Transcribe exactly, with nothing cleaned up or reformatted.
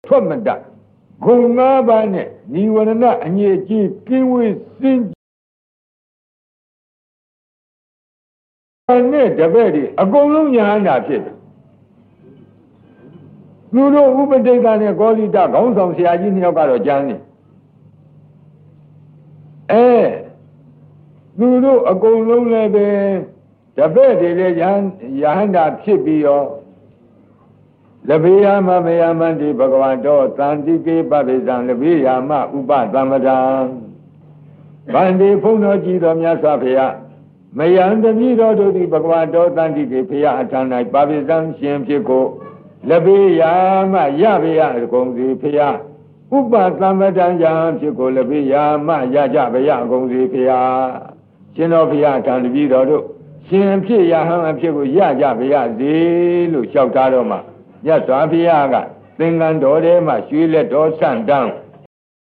ထွက်မတတ်ဂုံငါးပါးနဲ့နိဝရဏအငြိအကြီးကင်းဝေးစင်နဲ့တပည့်တွေအကုန်လုံးညာဟန္တာဖြစ်တယ်သူတို့ဥပဒိကနဲ့ကောလိတခေါင်းဆောင်ဆရာကြီးနှစ်ယောက်ကတော့ကျမ်းနေအဲသူတို့အကုန်လုံးလည်းပဲတပည့်တွေလည်းယဟန္တာဖြစ်ပြီးရောလဘေယမမယမန္တိဘဂဝတောသန္တိကေပပိသံလဘေယမဥပသမ္ပဒံဗန္တိဖုန်းတော်ကြည်တော်မြတ်စွာဘုရားမယံတတိတော်တို့သည်ဘဂဝတောသန္တိကေဖရာအထံ၌ပပိသံရှင်ဖြစ်ကိုလဘေယမရပေရအကုန်စီဖရာဥပသမ္ပဒံယံဖြစ်ကိုလဘေယမရကြပေရအကုန်စီဖရာရှင်တော်ဘုရားအထံတတိတော်တို့ရှင်ဖြစ်ရဟန်းအဖြစ်ကိုရကြပေရစေလို့လျှောက်ထားတော့မှမြတ်စွာဘုရားကသင်္ကန်းတော်ထဲမှာရွှေလက်တော်ဆန့်တန်း